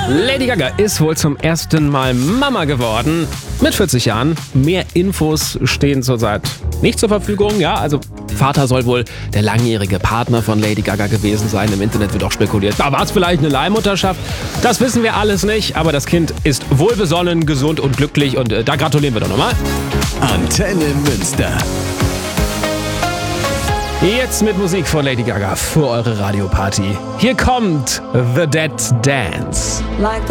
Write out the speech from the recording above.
Lady Gaga ist wohl zum ersten Mal Mama geworden. Mit 40 Jahren. Mehr Infos stehen zurzeit nicht zur Verfügung. Ja, also Vater soll wohl der langjährige Partner von Lady Gaga gewesen sein. Im Internet wird auch spekuliert. Da war es vielleicht eine Leihmutterschaft. Das wissen wir alles nicht. Aber das Kind ist wohlbesonnen, gesund und glücklich. Und da gratulieren wir doch nochmal. Antenne Münster. Jetzt mit Musik von Lady Gaga für eure Radioparty. Hier kommt The Dead Dance.